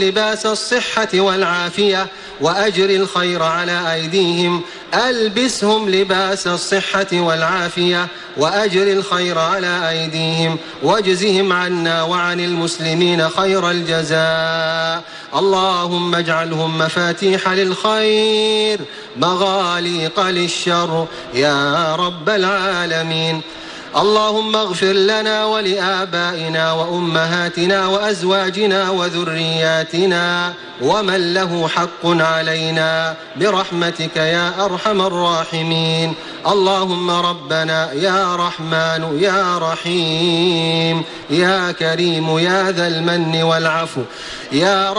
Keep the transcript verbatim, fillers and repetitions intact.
لباس الصحة والعافية وأجر الخير على أيديهم. ألبسهم لباس الصحة والعافية وأجر الخير على أيديهم، واجزهم عنا وعن المسلمين خير الجزاء. اللهم اجعلهم مفاتيح للخير مغاليق للشر يا رب العالمين. اللهم اغفر لنا ولآبائنا وأمهاتنا وأزواجنا وذرياتنا ومن له حق علينا برحمتك يا أرحم الراحمين. اللهم ربنا يا رحمن يا رحيم يا كريم يا ذا المن والعفو يا رب